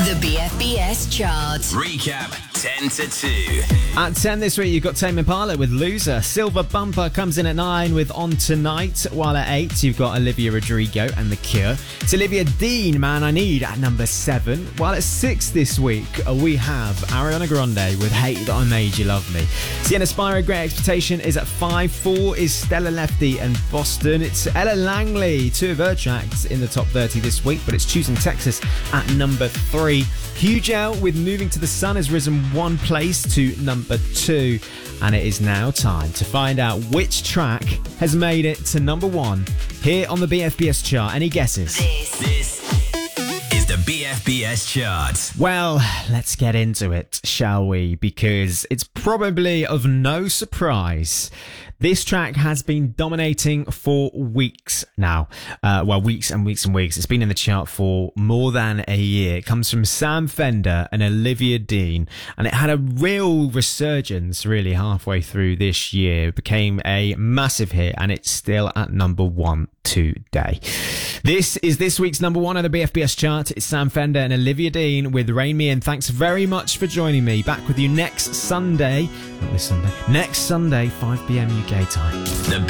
The BFBS chart. Recap 10 to 2. At 10 this week, you've got Tame Impala with Loser. Silver Bumper comes in at 9 with On Tonight. While at 8, you've got Olivia Rodrigo and The Cure. It's Olivia Dean, Man I Need, at number 7. While at 6 this week, we have Ariana Grande with Hate That I Made You Love Me. Sienna Spiro, Great Expectation, is at 5. 4 is Stella Lefty and Boston. It's Ella Langley, 2 of her tracks in the top 30 this week, but it's Choosing Texas at number 3. Huge Out with Moving to the Sun has risen 1 place to number 2. And it is now time to find out which track has made it to number 1 here on the BFBS chart. Any guesses? This is the BFBS chart. Well, let's get into it, shall we? Because it's probably of no surprise. This track has been dominating for weeks now. Weeks and weeks and weeks. It's been in the chart for more than a year. It comes from Sam Fender and Olivia Dean, and it had a real resurgence really halfway through this year. It became a massive hit, and it's still at number 1 today. This is this week's number 1 on the BFBS chart. It's Sam Fender and Olivia Dean with Rain Me In. Thanks very much for joining me. Back with you next Sunday. Not this Sunday. Next Sunday, 5 p.m. UK time. The